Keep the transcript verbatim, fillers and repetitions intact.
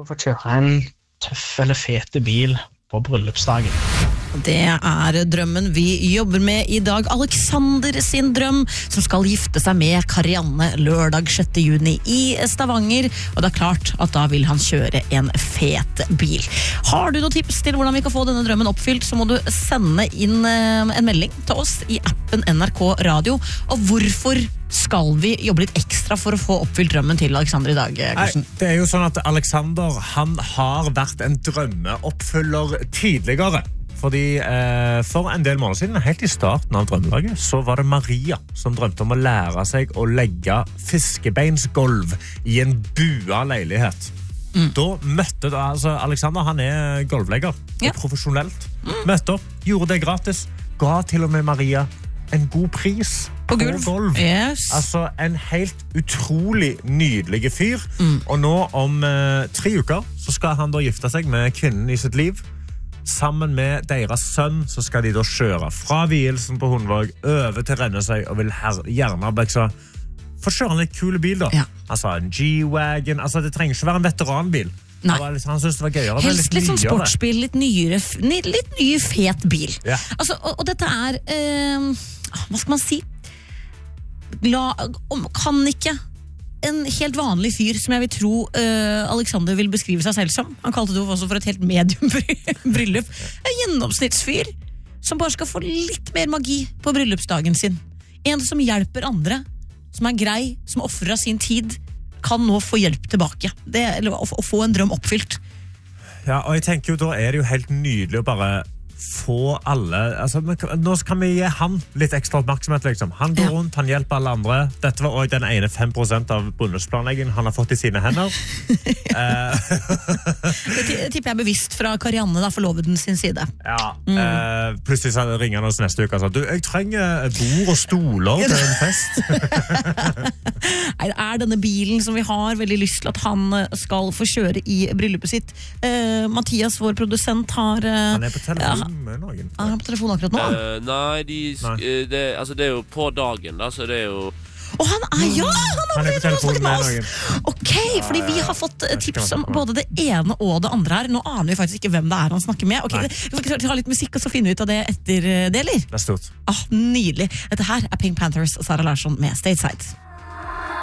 å få kjøre en tøff eller fete bil på bryllupsdagen. Det er drømmen vi jobber med i dag. Alexander sin drøm, som skal gifte seg med Karianne lørdag sjette juni i Stavanger. Og det er klart at da vil han kjøre en fet bil. Har du noen tips til hvordan vi kan få denne drømmen oppfylt, så må du sende inn en melding til oss i appen N R K Radio. Og hvorfor skal vi jobbe litt ekstra for å få oppfylt drømmen til Alexander i dag, Karsten? Nei, det er jo sånn at Alexander, han har vært en drømmeoppfyller tidligere. Fordi eh, for en del måneder siden, helt i starten av drømmelaget, så var det Maria som drømte om å lære seg å legge fiskebeinsgolv i en bua leilighet. Mm. Da møtte altså, Alexander, han er golvlegger, ja. Profesjonelt. Mm. Møtte opp, gjorde det gratis, ga til og med Maria en god pris på, på gulv. Yes. Altså en helt utrolig nydelig fyr. Mm. Og nå om eh, tre uker så skal han da gifte seg med kvinnen i sitt liv. Sammen med deres sønn så skal de da kjøre fra vielsen på Hundvåg over til Rennesøy og vil her, gjerne så, få kjøre en litt kul bil da. Ja. Altså en G-Wagon, altså det trenger ikke være en veteranbil. Nei. Litt, han synes det var gøyere. Helst litt, litt sånn sportsbil, litt nyere, litt nye fet bil. Ja. Altså, og, og dette er, eh, hva skal man si? La, kan ikke en helt vanlig fyr, som jeg vil tro uh, Alexander vil beskrive seg selv som. Han kalte det jo også for et helt medium-bryllup. En gjennomsnittsfyr som bare skal få litt mer magi på bryllupsdagen sin. En som hjelper andre, som er grei, som offrer av sin tid, kan nå få hjelp tilbake. Det, eller å, å få en drøm oppfylt. Ja, og jeg tenker jo, da er det jo helt nydelig å bare få alle, altså, nå kan vi gi han litt ekstra oppmerksomhet liksom. Han går ja. rundt, han hjelper alle andre. Dette var også den ene fem prosent av bryllupsplanleggingen han har fått i sine hender. Det tipper jeg er bevisst fra Karianne da, forloveden sin side. Ja, mm. eh, plutselig så ringer han oss neste uke og sa, du, jeg trenger bord og stoler til en fest. Nei, det er denne bilen som vi har veldig lyst til at han skal få kjøre i bryllupet sitt. Eh, Mathias, vår produsent, har eh, han er på telefon. Ja. Noen, er han på telefon akkurat nå? Uh, nei, de, nei. Uh, det, altså, det er jo på dagen da, så det er jo Og han er, ja, han har han er på telefon med oss. Ok, fordi vi har fått tips om både det ene og det andre her. Nå aner vi faktisk ikke hvem det er han snakker med. Ok, vi skal ta litt musikk og så finne ut av det etter det, eller? Det er stort. Ah, nydelig. Dette her er Pink Panthers og Sarah Larsson med Stateside.